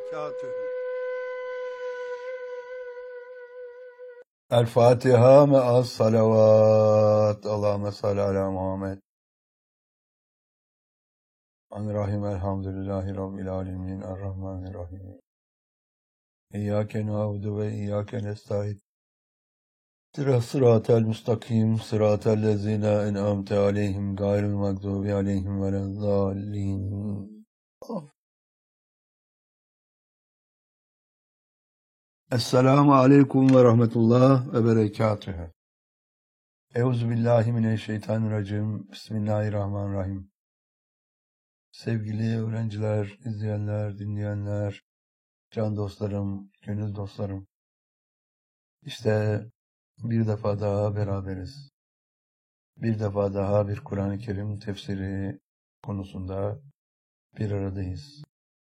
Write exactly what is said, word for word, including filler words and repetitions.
berekatühü. El Fatiha me'as salavat. Allahümme salli ala Muhammed. Rahim elhamdülillahi rabbil alemin. Errahmanirrahim. İyyâke na'budu ve iyyâke nestaîn. Sıratel müstakim, sıratel lezîne en'amte aleyhim, gayril mağdubi aleyhim velezzâllin. Esselamu aleyküm ve rahmetullah ve berekatühü. Euzubillahimineşşeytanirracim. Bismillahirrahmanirrahim. Sevgili öğrenciler, izleyenler, dinleyenler, can dostlarım, gönül dostlarım. İşte bir defa daha beraberiz. Bir defa daha bir Kur'an-ı Kerim tefsiri konusunda bir aradayız.